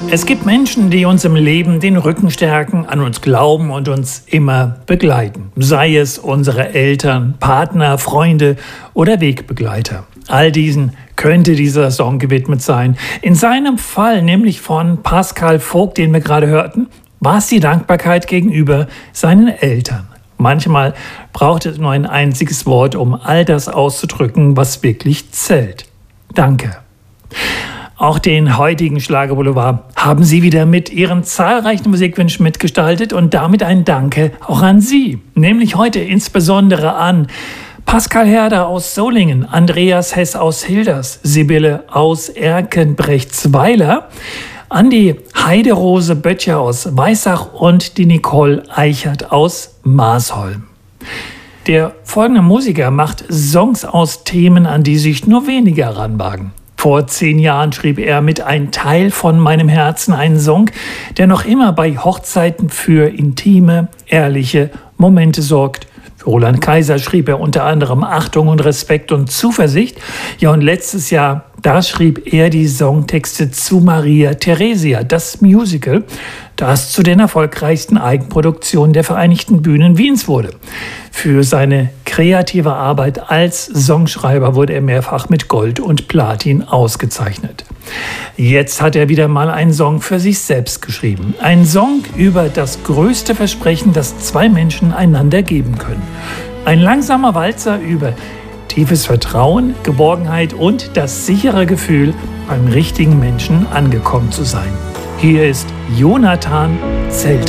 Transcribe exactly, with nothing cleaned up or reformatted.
Es gibt Menschen, die uns im Leben den Rücken stärken, an uns glauben und uns immer begleiten. Sei es unsere Eltern, Partner, Freunde oder Wegbegleiter. All diesen könnte dieser Song gewidmet sein. In seinem Fall, nämlich von Pascal Vogt, den wir gerade hörten, war es die Dankbarkeit gegenüber seinen Eltern. Manchmal braucht es nur ein einziges Wort, um all das auszudrücken, was wirklich zählt. Danke. Auch den heutigen Schlagerboulevard haben Sie wieder mit Ihren zahlreichen Musikwünschen mitgestaltet und damit ein Danke auch an Sie. Nämlich heute insbesondere an Pascal Herder aus Solingen, Andreas Hess aus Hilders, Sibylle aus Erkenbrechtsweiler, an die Heiderose Böttcher aus Weissach und die Nicole Eichert aus Maasholm. Der folgende Musiker macht Songs aus Themen, an die sich nur wenige heranwagen. Vor zehn Jahren schrieb er mit Ein Teil von meinem Herzen einen Song, der noch immer bei Hochzeiten für intime, ehrliche Momente sorgt. Für Roland Kaiser schrieb er unter anderem Achtung und Respekt und Zuversicht. Ja, und letztes Jahr, da schrieb er die Songtexte zu Maria Theresia, das Musical, das zu den erfolgreichsten Eigenproduktionen der Vereinigten Bühnen Wiens wurde. Für seine kreative Arbeit als Songschreiber wurde er mehrfach mit Gold und Platin ausgezeichnet. Jetzt hat er wieder mal einen Song für sich selbst geschrieben. Ein Song über das größte Versprechen, das zwei Menschen einander geben können. Ein langsamer Walzer über tiefes Vertrauen, Geborgenheit und das sichere Gefühl, beim richtigen Menschen angekommen zu sein. Hier ist Jonathan Zelter.